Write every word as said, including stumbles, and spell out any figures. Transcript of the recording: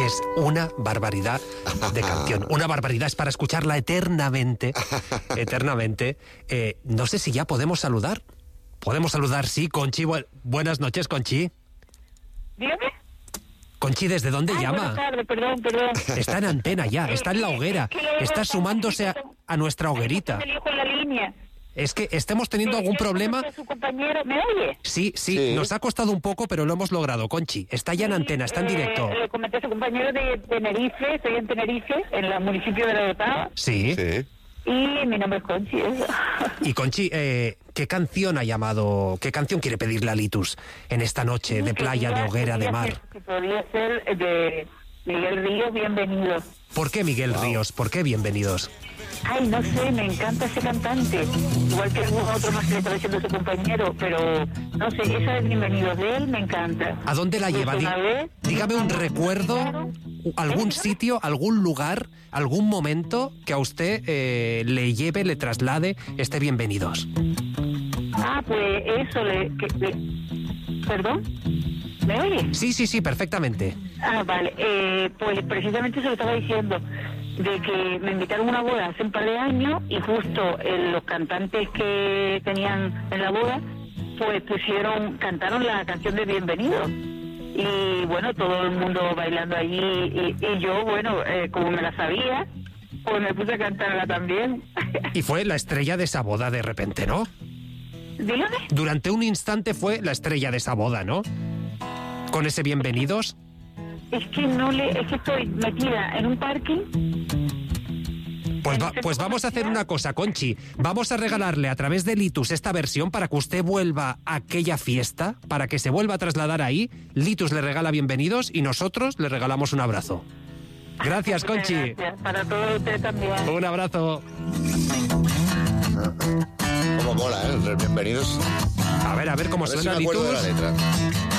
que es una barbaridad de canción. Una barbaridad, es para escucharla eternamente, eternamente. Eh, no sé si ya podemos saludar. ¿Podemos saludar? Sí, Conchi. Bu- buenas noches, Conchi. Dígame. Conchi, ¿desde dónde Ay, llama? buenas tardes, perdón, perdón. Está en antena ya, está en la hoguera. Está sumándose a, a nuestra hoguerita. Me elijo en la línea. Es que estemos teniendo algún problema. ¿Su compañero me oye? Sí, sí, Sí. nos ha costado un poco, pero lo hemos logrado, Conchi. Está ya en antena, está en directo. Eh, le comenté a su compañero de Tenerife, estoy en Tenerife, en el municipio de La Dotava, Sí. Sí. y mi nombre es Conchi. Eso. Y Conchi, eh, ¿qué canción ha llamado, qué canción quiere pedirle a Litus en esta noche de playa, de hoguera, de mar? Que podría ser de Miguel Ríos, Bienvenido. ¿Por qué Miguel Ríos? ¿Por qué Bienvenidos? Ay, no sé, me encanta ese cantante. Igual que algún otro más que le está diciendo su compañero, pero no sé, esa de Bienvenidos de él me encanta. ¿A dónde la lleva? Dí- Una vez, dígame un recuerdo, algún sitio, algún lugar, algún momento que a usted eh, le lleve, le traslade este Bienvenidos. Ah, pues eso, le, que, le- ¿perdón? ¿Me oye? Sí, sí, sí, perfectamente. Ah, vale, eh, pues precisamente se lo estaba diciendo, de que me invitaron a una boda hace un par de años y justo eh, los cantantes que tenían en la boda, pues pusieron, cantaron la canción de Bienvenido. Y bueno, todo el mundo bailando allí y, y yo, bueno, eh, como me la sabía, pues me puse a cantarla también. Y fue la estrella de esa boda de repente, ¿no? Dígame. Durante un instante fue la estrella de esa boda, ¿no? Con ese Bienvenidos. Es que no le, es que estoy metida en un parking. Pues, va- pues vamos a hacer una cosa, Conchi. Vamos a regalarle a través de Litus esta versión para que usted vuelva a aquella fiesta, para que se vuelva a trasladar ahí. Litus le regala Bienvenidos y nosotros le regalamos un abrazo. Gracias, Muchas Conchi. gracias. Para todos ustedes también. Un abrazo. Cómo mola, ¿eh? Los bienvenidos. A ver, a ver cómo A ver si suena me acuerdo de la Litus. letra.